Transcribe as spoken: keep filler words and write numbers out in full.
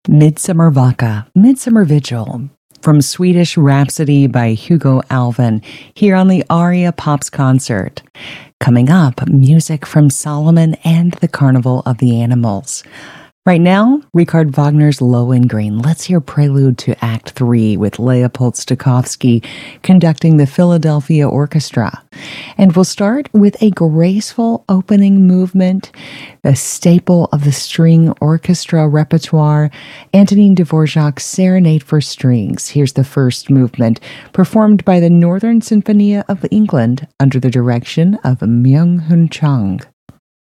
Midsummer Vaka, Midsummer Vigil, from Swedish Rhapsody by Hugo Alvin, here on the Aria Pops concert. Coming up, music from Solomon and the Carnival of the Animals. Right now, Richard Wagner's Lohengrin. Let's hear Prelude to Act three with Leopold Stokowski conducting the Philadelphia Orchestra. And we'll start with a graceful opening movement, a staple of the string orchestra repertoire, Antonin Dvorak's Serenade for Strings. Here's the first movement, performed by the Northern Sinfonia of England under the direction of Myung-Hun Chung.